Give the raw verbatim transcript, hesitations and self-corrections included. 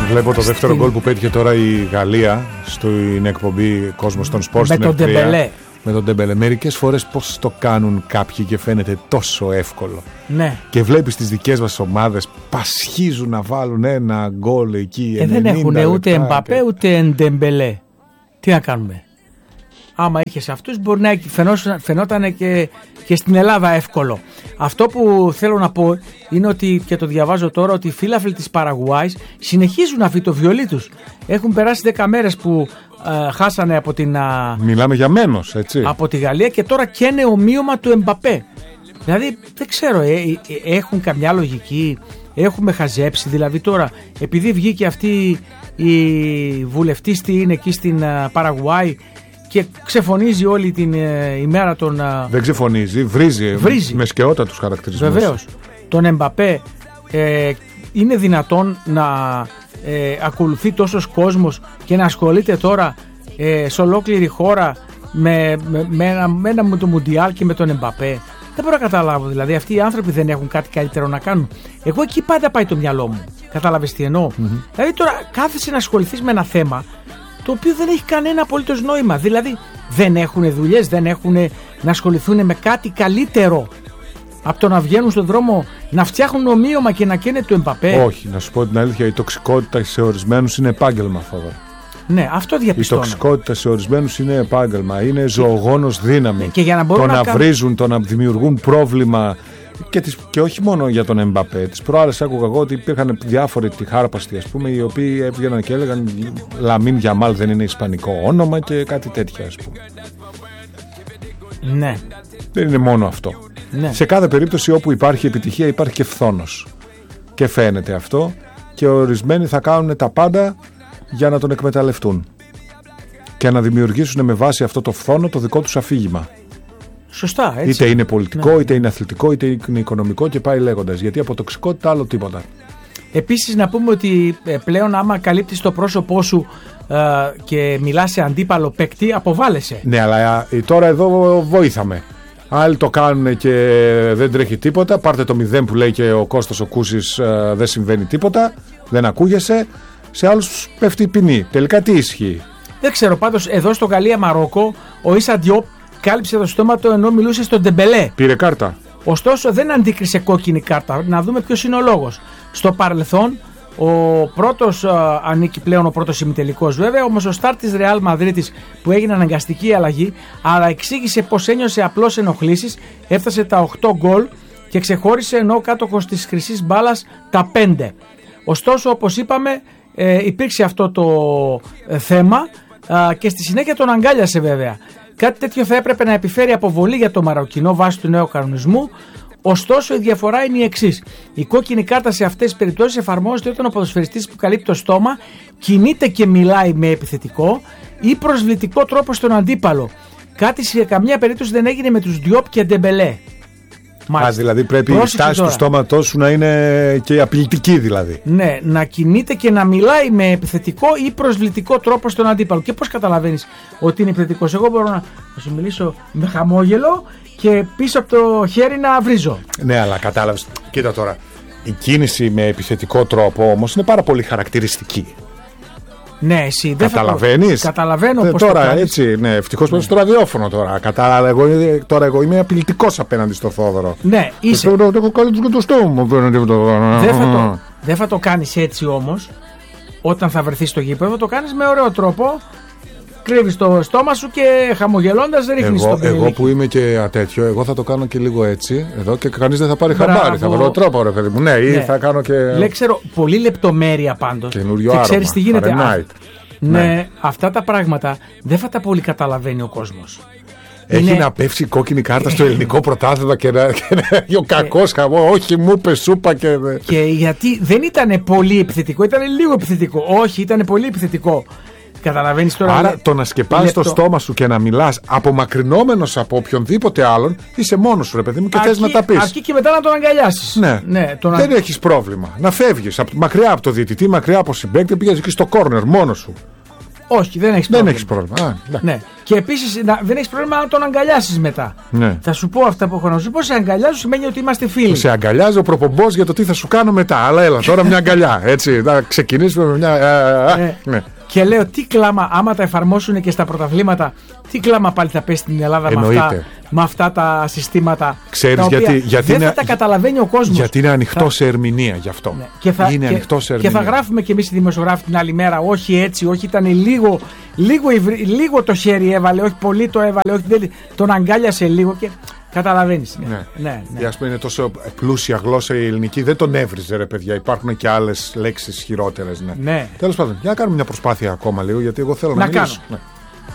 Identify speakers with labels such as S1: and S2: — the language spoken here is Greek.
S1: Βλέπω το δεύτερο γκολ που πέτυχε τώρα η Γαλλία στην εκπομπή Κόσμος των Σπορ.
S2: Με τον Ντεμπελέ.
S1: Με τον Ντεμπελέ. Μερικές φορές πώς το κάνουν κάποιοι και φαίνεται τόσο εύκολο.
S2: Ναι.
S1: Και βλέπεις τις δικές μας ομάδες πασχίζουν να βάλουν ένα γκολ εκεί.
S2: Ε, δεν έχουν ούτε Εμπαπέ ούτε Ντεμπελέ. Τι να κάνουμε. Άμα είχες αυτούς μπορεί να φαινόταν και, και στην Ελλάδα εύκολο. Αυτό που θέλω να πω είναι ότι, και το διαβάζω τώρα, ότι οι φίλαθλοι της Παραγουάης συνεχίζουν να το βιολί τους. Έχουν περάσει δέκα μέρες που ε, χάσανε από την... Α,
S1: μιλάμε για μένος, έτσι.
S2: Από τη Γαλλία και τώρα καίνε ομοίωμα του Εμπαπέ. Δηλαδή δεν ξέρω, ε, ε, έχουν καμιά λογική, έχουμε χαζέψει. Δηλαδή τώρα επειδή βγήκε αυτή η βουλευτής τι είναι εκεί στην α, Παραγουάη και ξεφωνίζει όλη την ε, ημέρα τον...
S1: Δεν ξεφωνίζει, βρίζει, βρίζει. με σκαιότατους χαρακτηρισμούς.
S2: Βεβαίως. Τον Εμπαπέ ε, είναι δυνατόν να ε, ακολουθεί τόσος κόσμος και να ασχολείται τώρα ε, σε ολόκληρη χώρα με, με, με, ένα, με ένα με το Μουντιάλ και με τον Εμπαπέ. Δεν μπορώ να καταλάβω, δηλαδή αυτοί οι άνθρωποι δεν έχουν κάτι καλύτερο να κάνουν. Εγώ εκεί πάντα πάει το μυαλό μου. Κατάλαβες τι εννοώ. Mm-hmm. Δηλαδή τώρα κάθεσαι να ασχοληθείς με ένα θέμα το οποίο δεν έχει κανένα απολύτως νόημα. Δηλαδή δεν έχουν δουλειές, δεν έχουν να ασχοληθούν με κάτι καλύτερο από το να βγαίνουν στον δρόμο να φτιάχνουν ομοίωμα και να καίνε του Εμπαπέ.
S1: Όχι, να σου πω την αλήθεια, η τοξικότητα σε ορισμένους είναι επάγγελμα, Θόδωρα.
S2: Ναι, αυτό διαπιστώνω.
S1: Η τοξικότητα σε ορισμένους είναι επάγγελμα, είναι ζωογόνος δύναμη.
S2: Και για να
S1: το να,
S2: να
S1: βρίζουν, το να δημιουργούν πρόβλημα. Και, τις, και όχι μόνο για τον Εμπαπέ. Τις προάλλες άκουγα εγώ ότι υπήρχαν διάφοροι τυχάρπαστοι, ας πούμε, οι οποίοι έβγαιναν και έλεγαν Λαμίν Γιαμάλ δεν είναι ισπανικό όνομα και κάτι τέτοια, ας πούμε.
S2: Ναι.
S1: Δεν είναι μόνο αυτό.
S2: Ναι.
S1: Σε κάθε περίπτωση όπου υπάρχει επιτυχία υπάρχει και φθόνος. Και φαίνεται αυτό. Και ορισμένοι θα κάνουν τα πάντα για να τον εκμεταλλευτούν. Και να δημιουργήσουν με βάση αυτό το φθόνο το δικό τους αφήγημα.
S2: Σωστά, έτσι.
S1: Είτε είναι πολιτικό,
S2: ναι.
S1: είτε είναι αθλητικό, είτε είναι οικονομικό και πάει λέγοντας. Γιατί από τοξικότητα άλλο τίποτα.
S2: Επίσης να πούμε ότι πλέον άμα καλύπτεις το πρόσωπό σου ε, και μιλάς σε αντίπαλο παίκτη, αποβάλλεσαι.
S1: Ναι, αλλά τώρα εδώ βοήθαμε. Άλλοι το κάνουν και δεν τρέχει τίποτα. Πάρτε το μηδέν που λέει και ο Κώστας ο Κούσης, ε, δεν συμβαίνει τίποτα. Δεν ακούγεσαι. Σε άλλους πέφτει η ποινή. Τελικά τι ισχύει?
S2: Δεν ξέρω, πάντως εδώ στο Γαλλία-Μαρόκο ο Ίσα Διόπ κάλυψε το στόμα του ενώ μιλούσε στον Ντεμπελέ.
S1: Πήρε κάρτα.
S2: Ωστόσο δεν αντίκρισε κόκκινη κάρτα. Να δούμε ποιος είναι ο λόγος. Στο παρελθόν ο πρώτος α, ανήκει πλέον ο πρώτος ημιτελικός βέβαια, όμως ο στάρ της Ρεάλ Μαδρίτης που έγινε αναγκαστική αλλαγή, αλλά εξήγησε πως ένιωσε απλώς ενοχλήσεις, έφτασε τα οκτώ γκολ και ξεχώρισε ενώ κάτοχος της χρυσής μπάλας τα πέντε. Ωστόσο όπως είπαμε ε, υπήρξε αυτό το ε, θέμα α, και στη συνέχεια τον αγκάλιασε βέβαια. Κάτι τέτοιο θα έπρεπε να επιφέρει αποβολή για το Μαροκινό βάσει του νέου κανονισμού. Ωστόσο, η διαφορά είναι η εξής. Η κόκκινη κάρτα σε αυτές τις περιπτώσεις εφαρμόζεται όταν ο ποδοσφαιριστής που καλύπτει το στόμα κινείται και μιλάει με επιθετικό ή προσβλητικό τρόπο στον αντίπαλο. Κάτι σε καμία περίπτωση δεν έγινε με τους Διόπ και Ντεμπελέ.
S1: Α, δηλαδή πρέπει η στάση τώρα του στόματός σου να είναι και απειλητική δηλαδή.
S2: Ναι, να κινείται και να μιλάει με επιθετικό ή προσβλητικό τρόπο στον αντίπαλο. Και πώς καταλαβαίνεις ότι είναι επιθετικός? Εγώ μπορώ να σου μιλήσω με χαμόγελο και πίσω από το χέρι να βρίζω.
S1: Ναι, αλλά κατάλαβες. Κοίτα τώρα. Η κίνηση με επιθετικό τρόπο όμως είναι πάρα πολύ χαρακτηριστική.
S2: Ναι, εσύ δεν
S1: καταλαβαίνεις.
S2: Το... Καταλαβαίνω πώς
S1: τώρα,
S2: το κάνεις.
S1: Έτσι, ναι, ευτυχώς ναι. στο ραδιόφωνο τώρα. Κατάλαβα, εγώ, τώρα εγώ είμαι απειλητικός απέναντι στο Θόδωρο.
S2: Ναι, είσαι.
S1: Το έχω κάνει και το στόμα απέναντι.
S2: Δεν θα το, δεν θα το κάνεις έτσι όμως. Όταν θα βρεθείς στο γήπεδο, θα το κάνεις με ωραίο τρόπο. Κρύβεις το στόμα σου και χαμογελώντας ρίχνεις
S1: εγώ,
S2: το πινελίκι.
S1: Εγώ που είμαι και ατέτοιο, εγώ θα το κάνω και λίγο έτσι εδώ και κανείς δεν θα πάρει Μπράβο. χαμπάρι. Θα βρω τρόπο, ρε παιδί μου. Ναι, ή ναι. θα κάνω και.
S2: Λέει, ξέρω, πολύ λεπτομέρεια πάντως.
S1: Καινούριο
S2: και ξέρεις τι γίνεται. Α,
S1: ναι,
S2: ναι, αυτά τα πράγματα δεν θα τα πολύ καταλαβαίνει ο κόσμος.
S1: Έχει
S2: είναι...
S1: να πέφτει κόκκινη κάρτα στο ελληνικό πρωτάθλημα και να έχει ο κακός χαμό. Όχι, μου είπε σούπα και.
S2: Και γιατί δεν ήταν πολύ επιθετικό, ήταν λίγο επιθετικό. Όχι, ήταν πολύ επιθετικό. Καταλαβαίνεις τώρα.
S1: Άρα το να σκεπάζεις το στόμα σου και να μιλάς απομακρυνόμενος από οποιονδήποτε άλλον, είσαι μόνος σου, ρε παιδί μου, και θες να τα πεις.
S2: Αρκεί και μετά να τον αγκαλιάσεις.
S1: Ναι,
S2: ναι τον
S1: δεν α... έχεις πρόβλημα. Να φεύγεις μακριά από το διαιτητή, μακριά από συμπαίκτη, πήγες εκεί στο κόρνερ μόνος σου.
S2: Όχι, δεν έχει
S1: Δεν
S2: πρόβλημα.
S1: έχεις πρόβλημα. Α, ναι.
S2: Ναι. Και επίσης δεν έχει πρόβλημα να τον αγκαλιάσεις μετά.
S1: Ναι.
S2: Θα σου πω αυτά που έχω να σου πω. Σε αγκαλιάζω σημαίνει ότι είμαστε φίλοι.
S1: Σε αγκαλιάζει ο προπομπός για το τι θα σου κάνω μετά. Αλλά έλα τώρα μια αγκαλιά. Έτσι, να ξεκινήσουμε με μια.
S2: Ναι.
S1: Ναι.
S2: Και λέω τι κλάμα, άμα τα εφαρμόσουν και στα πρωταθλήματα, τι κλάμα πάλι θα πέσει στην Ελλάδα με αυτά, με αυτά τα συστήματα.
S1: Ξέρεις
S2: τα οποία
S1: γιατί, γιατί
S2: δεν
S1: είναι,
S2: θα τα καταλαβαίνει ο κόσμος.
S1: Γιατί είναι ανοιχτό
S2: θα...
S1: σε ερμηνεία γι' αυτό.
S2: Ναι. Και θα,
S1: είναι
S2: και,
S1: ανοιχτό σε ερμηνεία.
S2: Και θα γράφουμε κι εμείς οι δημοσιογράφοι την άλλη μέρα, όχι έτσι, όχι ήταν λίγο, λίγο, λίγο το χέρι έβαλε, όχι πολύ το έβαλε, όχι, δεν, τον αγκάλιασε λίγο και. Καταλαβαίνεις. Ναι.
S1: Ναι.
S2: Ναι, ναι.
S1: Ας πούμε, είναι τόσο πλούσια γλώσσα η ελληνική, δεν τον έβριζε, ρε παιδιά. Υπάρχουν και άλλες λέξεις χειρότερες. Ναι.
S2: Ναι.
S1: Τέλος πάντων, για να κάνουμε μια προσπάθεια ακόμα λίγο, γιατί εγώ θέλω να,
S2: να
S1: μιλήσω.
S2: κάνω.
S1: Ναι.